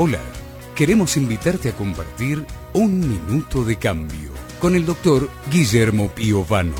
Hola, queremos invitarte a compartir Un Minuto de Cambio con el doctor Guillermo Piovano.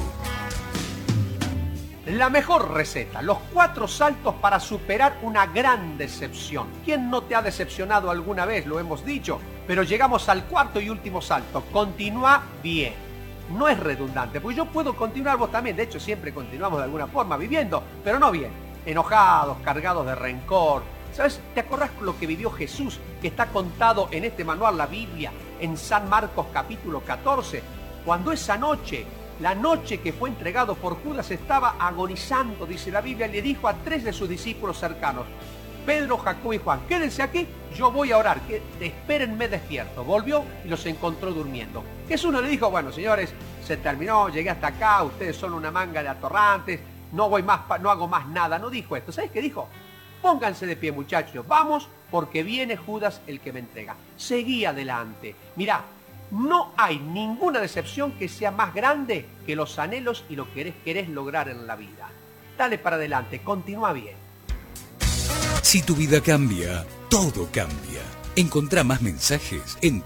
La mejor receta, los 4 saltos para superar una gran decepción. ¿Quién no te ha decepcionado alguna vez? Lo hemos dicho, pero llegamos al 4º y último salto. Continúa bien. No es redundante, porque yo puedo continuar, vos también. De hecho, siempre continuamos de alguna forma viviendo, pero no bien. Enojados, cargados de rencor. ¿Sabes? ¿Te acordás lo que vivió Jesús, que está contado en este manual, la Biblia, en San Marcos capítulo 14? Cuando esa noche, la noche que fue entregado por Judas, estaba agonizando, dice la Biblia, le dijo a 3 de sus discípulos cercanos, Pedro, Jacobo y Juan, quédense aquí, yo voy a orar, que espérenme despierto. Volvió y los encontró durmiendo. Jesús no le dijo, bueno, señores, se terminó, llegué hasta acá, ustedes son una manga de atorrantes, no hago más nada. No dijo esto. ¿Sabes qué dijo? Pónganse de pie, muchachos, vamos, porque viene Judas el que me entrega. Seguí adelante. Mirá, no hay ninguna decepción que sea más grande que los anhelos y lo que querés lograr en la vida. Dale para adelante, continúa bien. Si tu vida cambia, todo cambia. Encontrá más mensajes en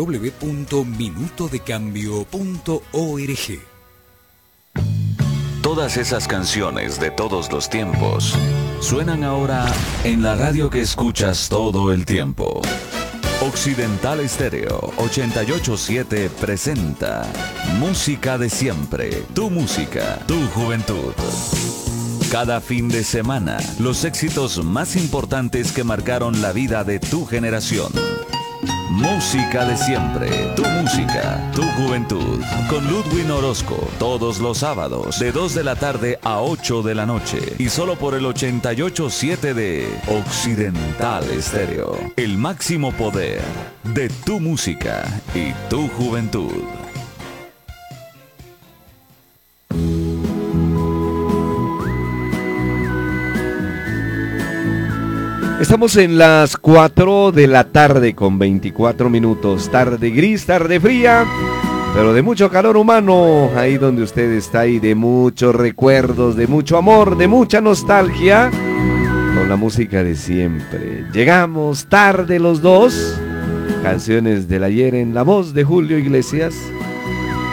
www.minutodecambio.org. Todas esas canciones de todos los tiempos suenan ahora en la radio que escuchas todo el tiempo. Occidental Estéreo 88.7 presenta Música de Siempre, tu música, tu juventud. Cada fin de semana, los éxitos más importantes que marcaron la vida de tu generación. Música de Siempre, tu música, tu juventud. Con Ludwig Orozco, todos los sábados, de 2 de la tarde a 8 de la noche. Y solo por el 88.7 de Occidental Estéreo. El máximo poder de tu música y tu juventud. Estamos en las 4 de la tarde con 24 minutos. Tarde gris, tarde fría, pero de mucho calor humano. Ahí donde usted está, y de muchos recuerdos, de mucho amor, de mucha nostalgia, con la música de siempre. Llegamos tarde los dos. Canciones del ayer en la voz de Julio Iglesias.